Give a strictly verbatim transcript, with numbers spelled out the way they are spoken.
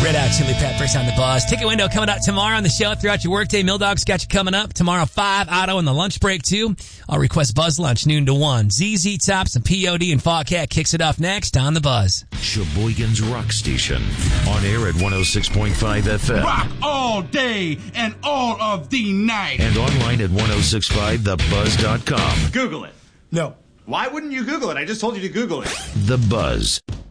Red Hot Chili Peppers on the Buzz. Ticket window coming up tomorrow on the show throughout your workday. Mill Dog's got you coming up. Tomorrow, five, Otto, and the lunch break, too. I'll request Buzz Lunch, noon to one. Z Z Tops and P O D and Foghat kicks it off next on the Buzz. Sheboygan's Rock Station. On air at one oh six point five F M. Rock all day and all of the night. And online at ten sixty-five the buzz dot com. Google it. No. Why wouldn't you Google it? I just told you to Google it. The Buzz.